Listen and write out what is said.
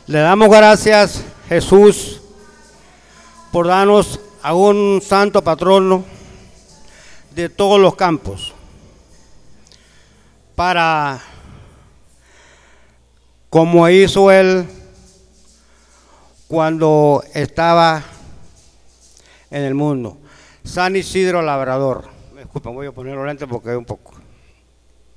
Le damos gracias, Jesús, por darnos a un santo patrono de todos los campos, para, como hizo él cuando estaba en el mundo. San Isidro Labrador. Disculpen, voy a poner los lentes porque es un poco.